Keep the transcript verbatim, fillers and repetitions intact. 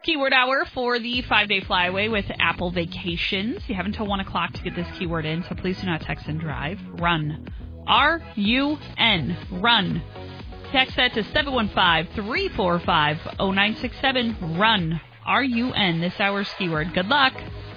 Keyword hour for the five-day flyaway with Apple Vacations. You have until one o'clock to get this keyword in, so please do not text and drive. Run. R U N. Run. Text that to seven one five, three four five, zero nine six seven. Run. R U N. This hour's keyword. Good luck.